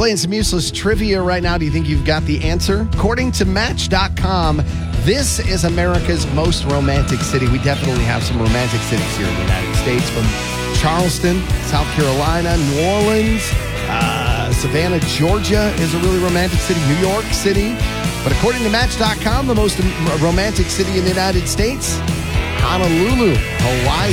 Playing some useless trivia right now. Do you think you've got the answer? According to Match.com, this is America's most romantic city. We definitely have some romantic cities here in the United States, from Charleston, South Carolina, New Orleans, Savannah, Georgia is a really romantic city, New York City. But according to Match.com, the most romantic city in the United States, Honolulu, Hawaii.